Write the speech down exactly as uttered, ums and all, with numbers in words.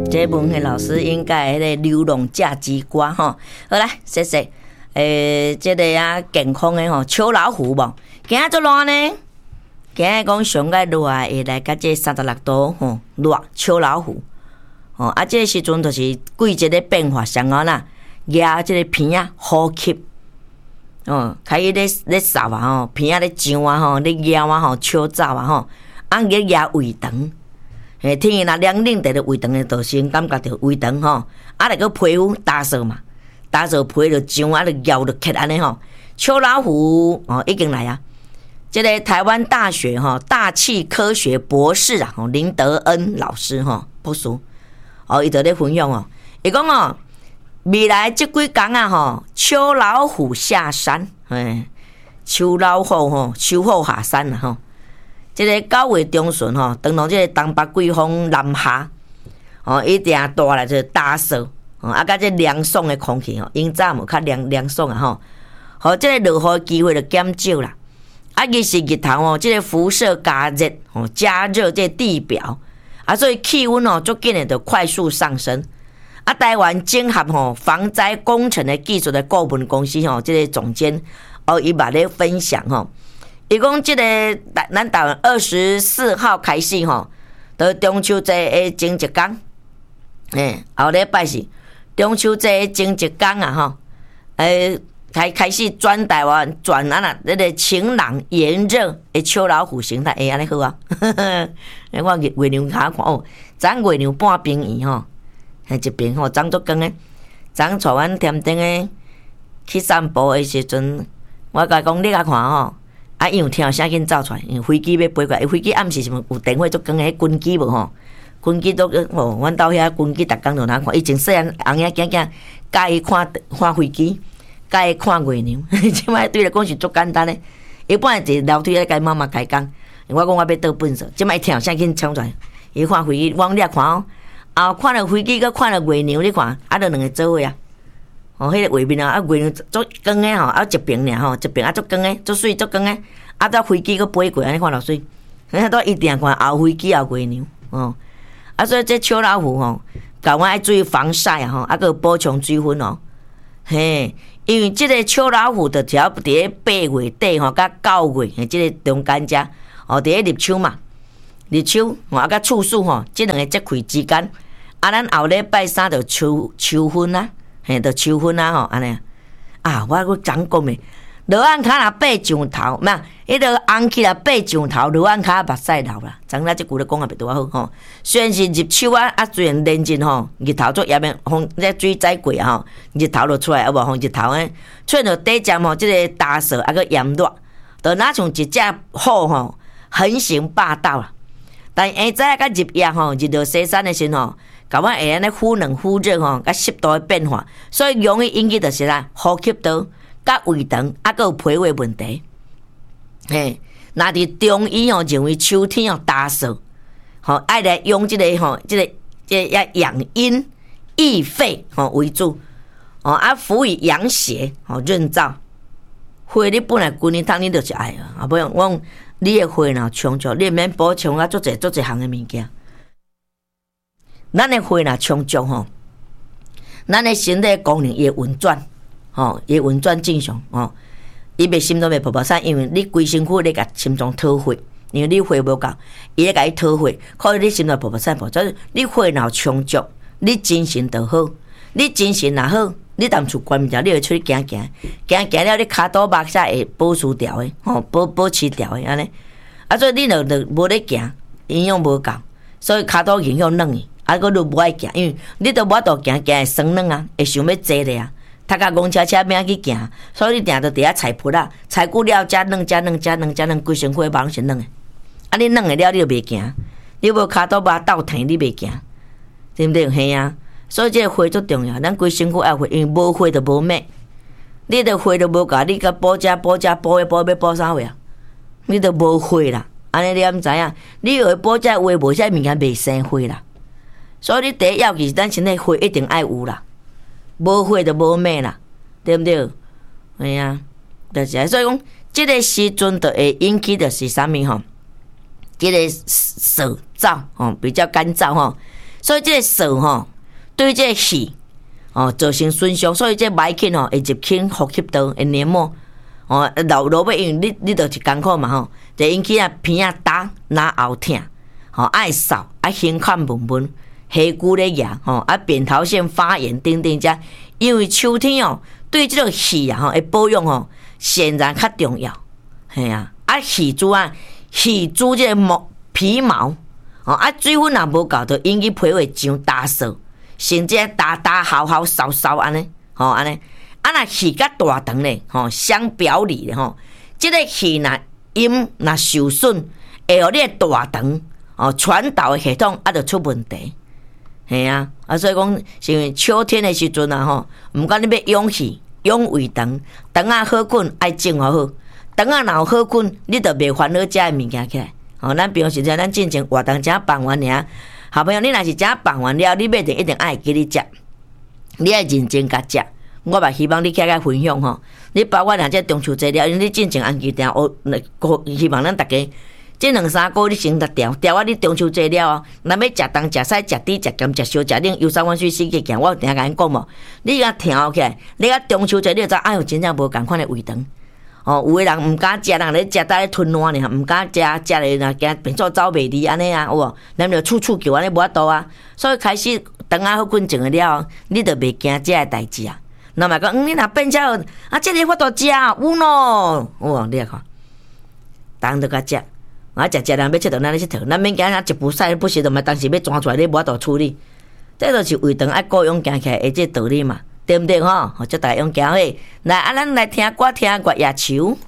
这文慧老师应该迄个流浪价值观吼。好来，谢谢。诶，这个啊健康的吼，秋老虎无？今仔做热呢？今仔讲上个热会来甲这三十六度吼，热秋老虎。哦，啊，这个时阵就是季节的变化上啊啦，压这个鼻啊呼吸。哦，开始咧咧扫啊吼，鼻啊咧痒啊吼，咧咬啊吼，笑走啊吼，啊咧压胃肠。诶，天气若凉冷，伫咧胃肠诶，就先感觉着胃肠吼，啊，来个皮肤打扫嘛，打扫皮就痒啊，就咬就起安尼吼。秋老虎哦，已经来啊！这个台湾大学吼大气科学博士啊，吼林德恩老师吼博士哦，伊在咧分享哦，伊讲哦，未来即几工啊吼，秋老虎下山，诶，秋老虎吼，秋虎下山啦吼。这个九月中旬吼，当到这个东北季风南下，哦，一定带来这打扫，哦，啊，甲这凉爽的空气吼，因早无较凉凉爽啊吼，好，这个落雨机会就减少啦。啊，其实日头哦，这个辐射加热哦，加热这个地表啊，所以气温哦，足紧的就快速上升。啊，台湾整合吼防灾工程的技术的顾问公司吼，这个总监哦，伊嘛咧分享吼。伊讲即个咱台湾二十四号开始吼，到中秋节的前一天，诶，后礼拜是中秋节的前一天啊吼，诶，开开始转台湾转啊啦，迄个晴朗炎热的秋老虎形态，会安尼好啊！我月月亮下看哦，昨月亮半边圆吼，迄一边吼，昨足光诶，昨带阮添丁诶去散步的时阵，我甲讲你甲看吼。啊，因为听声紧走出来，因为飞机要飞过来，飞机暗时什么有电话做光诶，军机无吼？军机都吼，阮兜遐军机逐工都哪看？以前细汉红仔囝囝介意看看飞机，介意看月亮，即摆对来讲是足简单诶。伊本来伫楼梯咧，甲妈妈开讲，我讲我要倒粪扫，即摆听声紧冲出来，伊看飞机，我你看哦，啊看了飞机，佮看了月亮，你看，啊，着两个做伙啊。哦，迄个画面啊，啊月亮足光诶吼，啊一边尔吼，一边啊足光诶，足水足光诶，啊到飞机佮飞过，安尼看落水，迄都一定看后飞机后月亮哦。啊，所以这秋老虎吼，甲我爱注意防晒啊吼，啊佮补充水分哦。嘿，因为即个秋老虎着条伫咧八月底吼，甲九月，即个中间遮哦，伫咧入秋嘛，入秋吼啊甲处暑吼，即两个节气之间，啊咱后礼拜三着秋秋分啊。嘿，着秋分啊吼，安尼啊，我搁讲讲诶，落暗骹若爬上头，嘛，迄个红起来爬上头，落暗骹目屎流啦。昨仔即句咧讲也袂拄好吼。虽然是入秋啊，啊虽然连日吼，日头做炎诶，风这水灾过啊吼，日头就出来啊无吼，日头诶，出着底针吼，即个打扫啊个炎热，就若像一只虎吼，横行霸道啦。但下早甲入夜吼，日落西山诶时吼。甲我会安尼忽冷忽热吼，甲湿度的变化，所以容易引起就是啦，呼吸道、甲胃肠，啊，佮有脾胃问题。嘿，那伫中医吼认为秋天哦打扫，吼爱来用即、这个吼，即、这个即要养阴益肺吼为主，哦啊辅以养血吼润燥。血你本来规年汤你就是爱啊，啊不用我讲你的血若充足，你免补充啊足侪足侪项的物件。咱的血若充足吼，咱的身体功能会运转，吼，会运转正常吼。伊袂心脏袂泡泡散，因为你规身躯咧甲心脏讨血，因为你血无够，伊咧甲伊讨血，可以你心脏泡泡散泡。所以你血若充足，你精神就好。你精神若好，你当厝关物条，你会出去行行，行行了你骹肚肉才会保持调的，吼，保保持调的安尼。啊，所以你若若无咧行，营养无够，所以骹肚营养软去。啊，佫都无爱行，因为你都无度行，行会酸软啊，会想要坐咧啊。踏甲公车车免去行，所以你定着伫遐踩扑啦，踩久了加软加软加软加软，规身躯忙是软诶。啊，你软诶了，你就袂行，你无骹肚肉斗疼，你袂行，对毋对？嘿啊，所以这个血足重要，咱规身躯爱血，因为无血就无命。你着血都无够，你甲补遮补遮补诶补要补啥货啊？你着无血啦，安尼你也毋知影，你有补遮话无啥物件袂生血啦。所以你第一要紧是咱身体血一定爱有啦，无血就无命啦，对不对？哎呀，就是所以讲，这个时阵就会引起的是啥物吼？这个手燥吼，比较干燥吼， 所以这个扫吼，对这个气哦造成损伤，所以这歹菌吼会入侵呼吸道的黏膜。哦，老老尾因为你你就是艰苦嘛吼，就引起啊鼻啊干、哪喉痛，吼爱扫啊胸口闷闷、鼻骨咧痒，吼啊扁桃腺发炎等等遮。因为秋天哦，对这个气啊吼的保养哦，显然较重要。嘿啊，啊气珠啊，气珠这个毛皮毛，哦啊水分也无够，就引起皮肤上干燥，甚至大大好好扫扫安尼，吼安尼。啊，若气较大长咧，吼，相表里咧，吼，即个气若阴若受损，会互你诶大肠哦传导诶系统啊，就出问题。系啊，啊，所以讲，是秋天诶时阵啊，吼，毋管你要养气、养胃肠，肠啊好困爱种好好，肠啊若有好困，你就袂烦恼食诶物件起来。哦，咱平时咱进前活动食饭完尔，好朋友，你若是食饭完了，你买定一定爱记你食，你爱认真甲食。我嘛希望你起来分享吼，你包括若这中秋节了，因为你进前安记定，我希望咱大家这两三个你先得调调啊！你中秋节了哦，若要食东食西食甜食咸食烧食冷，游山玩水四季行，我定甲恁讲无，你甲调起来，你甲中秋节你就知，哎呦，真正无共款的胃肠。哦，有诶人毋敢食，人咧食搭咧吞烂呢，毋敢食，食咧若惊变做走袂离安尼啊，有无？咱就处处叫安尼无法度啊，所以开始肠啊好困静诶了，你就袂惊这个代志啊。那么讲，嗯，你若变遮啊，这个法度食有咯，有你看，当都甲食，啊食食人要佚佗，咱咧佚佗，咱免惊啊一步赛不行，就嘛当时要抓出来，你无法度处理，这就是胃肠爱顾养行起来的这道理嘛，对毋对吼？好，祝大家养行好。来，啊，咱来听歌，听歌夜愁。